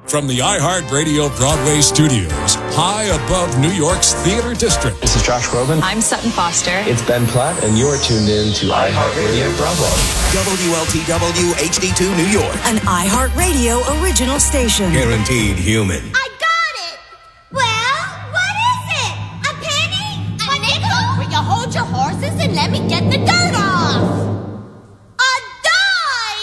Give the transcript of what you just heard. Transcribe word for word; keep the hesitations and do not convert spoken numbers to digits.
From the iHeartRadio Broadway studios, high above New York's theater district. This is Josh Groban. I'm Sutton Foster. It's Ben Platt, and you're tuned in to iHeartRadio Broadway. W L T W H D two New York. An iHeartRadio original station. Guaranteed human.